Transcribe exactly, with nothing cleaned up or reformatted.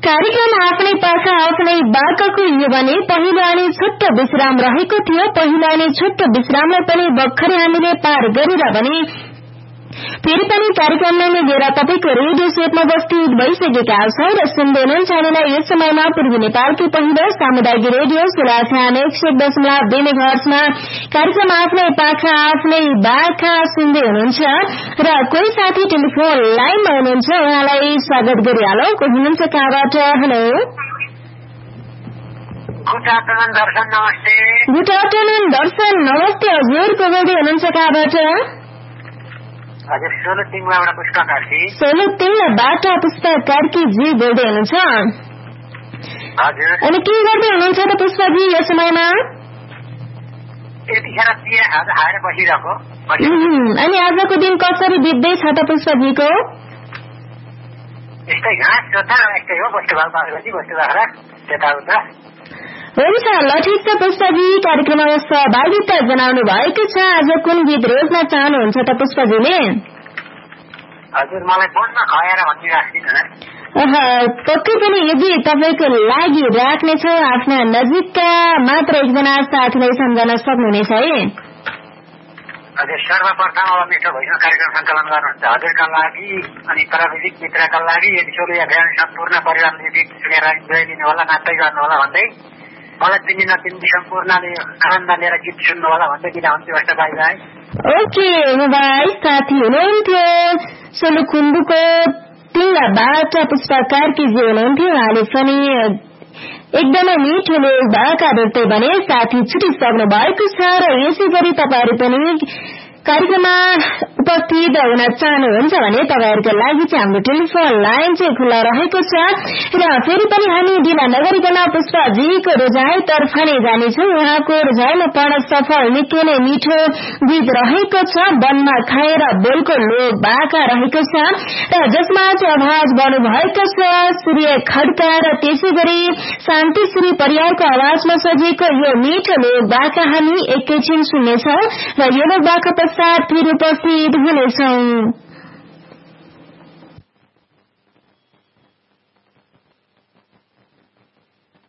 कार्यक्रम आफ्नै पाखा आफ्नै बाकको यो भने पहिलो अनि छोटो विश्राम रहेको थियो। पहिलो अनि छोटो विश्रामलाई पनि भर्खरै हामीले पार गरेर भने फेरि पनि कार्यक्रममा लिएर तपाईको रेडियो सेटमा उपस्थित भइसकेका छौं र सुन्दै हुनुहुन्छ हामीलाई यस समयमा पूर्वी नेपालकै पहिलो सामुदायिक रेडियो सोलाछान एक सय दशमलव दुई मेगाहर्जमा कार्यक्रम आफ्नै पाखा आफ्नै बाखा सुन्दै हुनुहुन्छ र कोही साथी टेलिफोन लाइनमा हुनुहुन्छ, उहाँलाई स्वागत गरिहालौ। को हुनुहुन्छ, कहाँबाट? हेलो, गुड आफ्टरनुन दर्शन, नमस्ते। गुड आफ्टरनुन दर्शन, नमस्ते। हजुर को बोल्दै हुनुहुन्छ, कहाँबाट? हजुर, सोलो तिङबाट पुष्पा कार्की। सोलो तिङबाट पुष्पा कार्की जी बोल्दै हुनुहुन्छ? हजुर। अनि के गर्दै हुनुहुन्छ त पुष्पाजी यो समयमा? यतिखेर चिया खाजा खाएर बसिरहेको। अनि आजको दिन कसरी बित्दैछ त पुष्पाजीको? यस्तै घाँस जोत्दा यस्तै हो, बस्नु भएको बस्नु बाख्रा त्यताउता। हुन्छ, ल ठिक छ पुष्पाजी, कार्यक्रममा सहभागिता जनाउनु भएको छ। आज कुन गीत रोज्न चाहनुहुन्छ त पुष्पाजीले? हजुर, मलाई फोनमा खयाएर भनिराख्दिनु न। पक्कै पनि यदि तपाईँको लागि राख्नेछौ, आफ्ना नजिकका मात्र एकजना साथीलाई सम्झन सक्नुहुनेछ है। हजुर, सर्वप्रथम अब मिठो भइसक्यो कार्यक्रम सञ्चालन गर्नुहुन्छ हजुरका लागि अनि प्राविधिक मित्रका लागि यदि सोलो अभियान सम्पूर्ण परिवारले गीत सुनेर इन्जोय लिनु होला, नाच्दै गर्नु होला भन्दै मलाई चिन्ने नचिन्ने सम्पूर्णले आनन्द लिएर गीत सुन्नु होला भन्दै बिदा हुन्छु। हस्, बाई बाई। Okay by. साथी हुनुहुन्थ्यो सोलुखुम्बुको तिङबाट पुष्पा कार्कीजी हुनुहुन्थ्यो। उहाँले पनि एकदमै मिठो भाका रोज्दै भने साथी छुटिसक्नु भएको छ र यसै गरी तपाईहरु पनि कार्यक्रममा उपस्थित हुन चाहनुहुन्छ भने तपाईहरुको लागि चाहिँ हाम्रो टेलिफोन लाइन चाहिँ खुला रहेको छ र फेरि पनि हामी ढिला नगरिकन पुष्पाजीको रोजाइतर्फ नै जानेछौँ। उहाँको रोजाइमा पढ्न सफल निकै नै मिठो गीत रहेको छ, वनमा खाएर बोलको लोक बाका रहेको छ र जसमा चाहिँ आवाज गर्नुभएको छ सूर्य खड्का र त्यसै गरी शान्तिश्री परियारको आवाजमा सजिएको यो मिठो लोक बाका हामी एकैछिन सुन्नेछौँ र यो लोक बाका पश्चात फेरि उपस्थित हुनेछौँ।